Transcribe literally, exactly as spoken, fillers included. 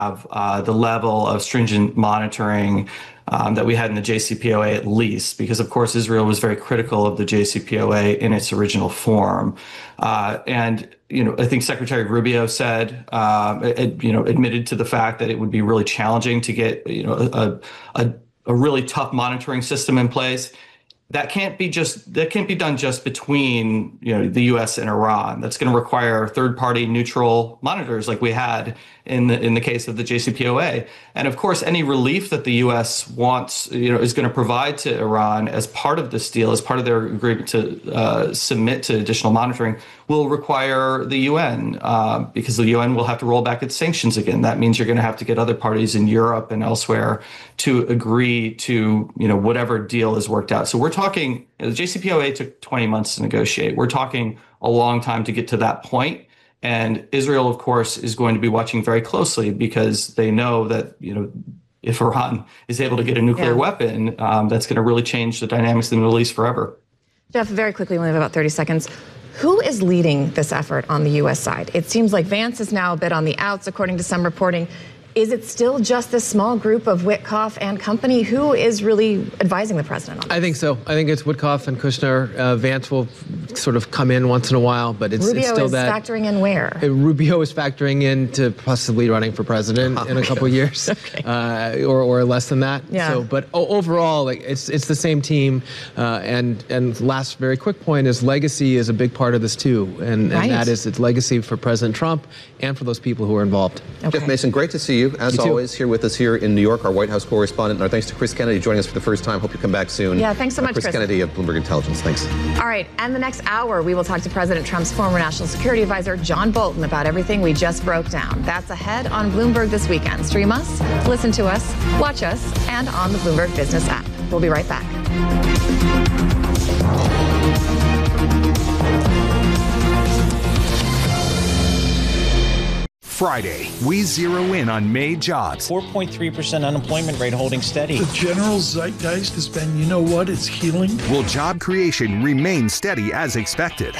have uh, the level of stringent monitoring um, that we had in the J C P O A at least, because of course Israel was very critical of the J C P O A in its original form. Uh, and, you know, I think Secretary Rubio said, uh, it, you know, admitted to the fact that it would be really challenging to get, you know, a, a, a really tough monitoring system in place. That can't be just that can't be done just between, you know, the U S and Iran. That's going to require third-party neutral monitors like we had in the in the case of the J C P O A. And of course, any relief that the U S wants, you know, is going to provide to Iran as part of this deal, as part of their agreement to uh, submit to additional monitoring, will require the U N uh, because the U N will have to roll back its sanctions again. That means you're going to have to get other parties in Europe and elsewhere to agree to, you know, whatever deal is worked out. So we're talking, you know, the J C P O A took twenty months to negotiate. We're talking a long time to get to that point. And Israel, of course, is going to be watching very closely because they know that, you know, if Iran is able to get a nuclear yeah. weapon, um, that's going to really change the dynamics in the Middle East forever. Jeff, very quickly, we have about thirty seconds. Who is leading this effort on the U S side? It seems like Vance is now a bit on the outs, according to some reporting. Is it still just this small group of Witkoff and company? Who is really advising the president on this? I think so. I think it's Witkoff and Kushner. Uh, Vance will sort of come in once in a while, but it's, Rubio it's still is that. factoring in where? Uh, Rubio is factoring in to possibly running for president in a couple of years, okay. uh, or, or less than that. Yeah. So, but overall, like, it's it's the same team. Uh, and and last very quick point is legacy is a big part of this too, and, right. and that is its legacy for President Trump and for those people who are involved. Okay. Jeff Mason, great to see you as you always. Here with us here in New York, our White House correspondent. And our thanks to Chris Kennedy joining us for the first time. Hope you come back soon. Yeah, thanks so much, uh, Chris, Chris. Kennedy of Bloomberg Intelligence. Thanks. All right, and the next hour, we will talk to President Trump's former National Security Advisor, John Bolton, about everything we just broke down. That's ahead on Bloomberg this weekend. Stream us, listen to us, watch us, and on the Bloomberg Business app. We'll be right back. Friday, we zero in on May jobs. four point three percent unemployment rate holding steady. The general zeitgeist has been, you know what, it's healing. Will job creation remain steady as expected?